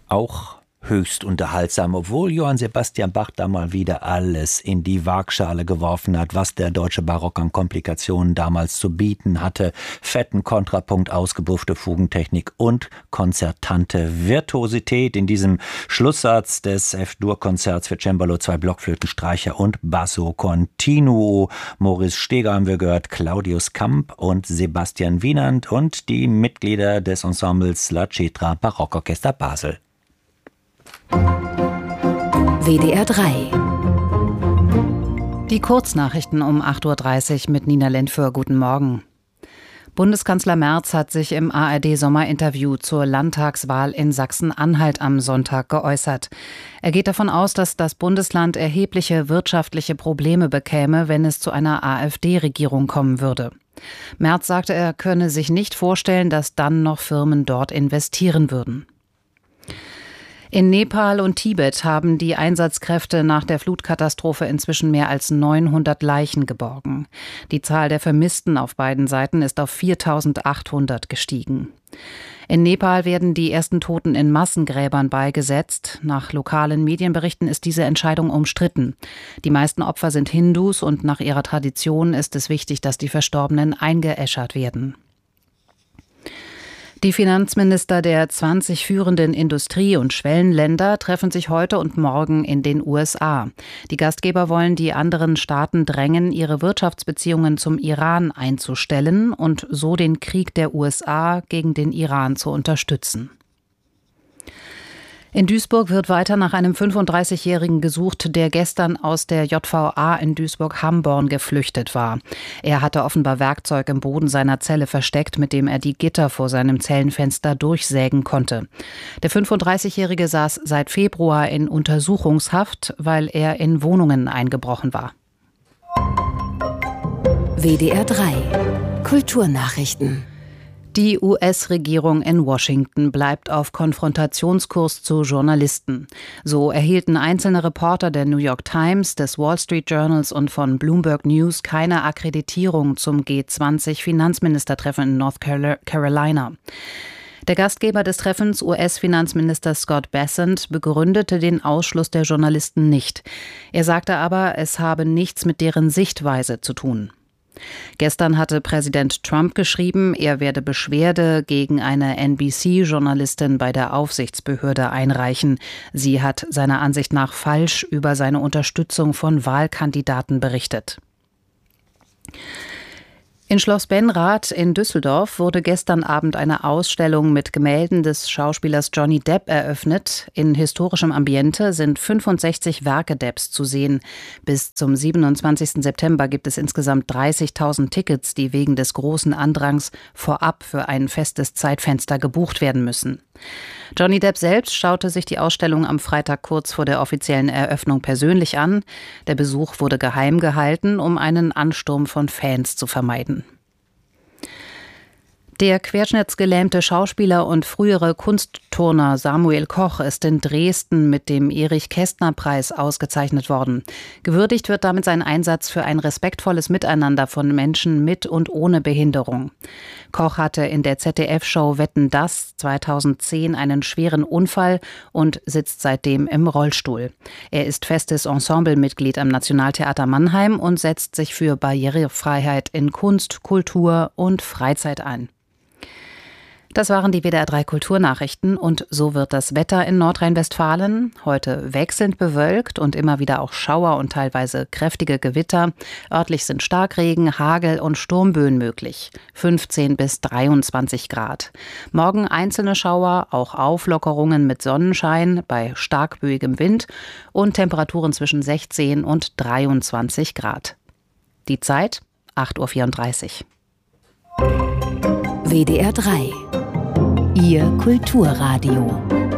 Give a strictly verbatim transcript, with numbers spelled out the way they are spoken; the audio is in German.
auch höchst unterhaltsam, obwohl Johann Sebastian Bach da mal wieder alles in die Waagschale geworfen hat, was der deutsche Barock an Komplikationen damals zu bieten hatte. Fetten Kontrapunkt, ausgebuffte Fugentechnik und konzertante Virtuosität in diesem Schlusssatz des F-Dur-Konzerts für Cembalo, zwei Blockflöten, Streicher und Basso Continuo. Moritz Steger haben wir gehört, Claudius Kamp und Sebastian Wienand und die Mitglieder des Ensembles La Cetra Barockorchester Basel. W D R drei. Die Kurznachrichten um acht Uhr dreißig mit Nina Lentföhr. Guten Morgen. Bundeskanzler Merz hat sich im A R D-Sommerinterview zur Landtagswahl in Sachsen-Anhalt am Sonntag geäußert. Er geht davon aus, dass das Bundesland erhebliche wirtschaftliche Probleme bekäme, wenn es zu einer AfD-Regierung kommen würde. Merz sagte, er könne sich nicht vorstellen, dass dann noch Firmen dort investieren würden. In Nepal und Tibet haben die Einsatzkräfte nach der Flutkatastrophe inzwischen mehr als neunhundert Leichen geborgen. Die Zahl der Vermissten auf beiden Seiten ist auf viertausendachthundert gestiegen. In Nepal werden die ersten Toten in Massengräbern beigesetzt. Nach lokalen Medienberichten ist diese Entscheidung umstritten. Die meisten Opfer sind Hindus und nach ihrer Tradition ist es wichtig, dass die Verstorbenen eingeäschert werden. Die Finanzminister der zwanzig führenden Industrie- und Schwellenländer treffen sich heute und morgen in den U S A. Die Gastgeber wollen die anderen Staaten drängen, ihre Wirtschaftsbeziehungen zum Iran einzustellen und so den Krieg der U S A gegen den Iran zu unterstützen. In Duisburg wird weiter nach einem fünfunddreißigjährigen gesucht, der gestern aus der J V A in Duisburg-Hamborn geflüchtet war. Er hatte offenbar Werkzeug im Boden seiner Zelle versteckt, mit dem er die Gitter vor seinem Zellenfenster durchsägen konnte. Der fünfunddreißigjährige saß seit Februar in Untersuchungshaft, weil er in Wohnungen eingebrochen war. W D R drei Kulturnachrichten. Die U S-Regierung in Washington bleibt auf Konfrontationskurs zu Journalisten. So erhielten einzelne Reporter der New York Times, des Wall Street Journals und von Bloomberg News keine Akkreditierung zum G zwanzig Finanzministertreffen in North Carolina. Der Gastgeber des Treffens, U S-Finanzminister Scott Bessent, begründete den Ausschluss der Journalisten nicht. Er sagte aber, es habe nichts mit deren Sichtweise zu tun. Gestern hatte Präsident Trump geschrieben, er werde Beschwerde gegen eine N B C-Journalistin bei der Aufsichtsbehörde einreichen. Sie hat seiner Ansicht nach falsch über seine Unterstützung von Wahlkandidaten berichtet. In Schloss Benrath in Düsseldorf wurde gestern Abend eine Ausstellung mit Gemälden des Schauspielers Johnny Depp eröffnet. In historischem Ambiente sind fünfundsechzig Werke Depps zu sehen. Bis zum siebenundzwanzigsten September gibt es insgesamt dreißigtausend Tickets, die wegen des großen Andrangs vorab für ein festes Zeitfenster gebucht werden müssen. Johnny Depp selbst schaute sich die Ausstellung am Freitag kurz vor der offiziellen Eröffnung persönlich an. Der Besuch wurde geheim gehalten, um einen Ansturm von Fans zu vermeiden. Der querschnittsgelähmte Schauspieler und frühere Kunstturner Samuel Koch ist in Dresden mit dem Erich-Kästner-Preis ausgezeichnet worden. Gewürdigt wird damit sein Einsatz für ein respektvolles Miteinander von Menschen mit und ohne Behinderung. Koch hatte in der Z D F-Show Wetten, dass zweitausendzehn einen schweren Unfall und sitzt seitdem im Rollstuhl. Er ist festes Ensemblemitglied am Nationaltheater Mannheim und setzt sich für Barrierefreiheit in Kunst, Kultur und Freizeit ein. Das waren die W D R drei Kulturnachrichten und so wird das Wetter in Nordrhein-Westfalen. Heute wechselnd bewölkt und immer wieder auch Schauer und teilweise kräftige Gewitter. Örtlich sind Starkregen, Hagel und Sturmböen möglich. fünfzehn bis dreiundzwanzig Grad. Morgen einzelne Schauer, auch Auflockerungen mit Sonnenschein bei starkböigem Wind und Temperaturen zwischen sechzehn und dreiundzwanzig Grad. Die Zeit acht Uhr vierunddreißig. W D R drei. Ihr Kulturradio.